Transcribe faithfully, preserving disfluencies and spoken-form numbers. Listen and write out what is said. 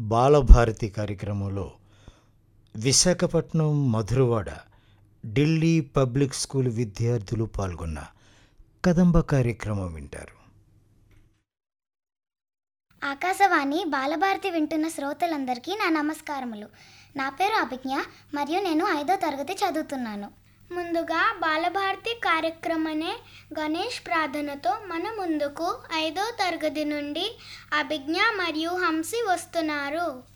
బాలభారతి కార్యక్రమంలో Visakhapatnam, Madhurawada, Delhi public school విద్యార్థులు పాల్గొన్న కదంబ కార్యక్రమం వింటారు. ఆకాశవాణి బాలభారతి వింటున్న శ్రోతలందరికీ నా నమస్కారములు. నా పేరు అభిజ్ఞ మరియు నేను ఐదో తరగతి చదువుతున్నాను. ముందుగా బాలభారతి కార్యక్రమనే గణేష్ ప్రార్థనతో మన ముందుకు ఐదో తరగతి నుండి అభిజ్ఞ మరియు హంసి వస్తున్నారు.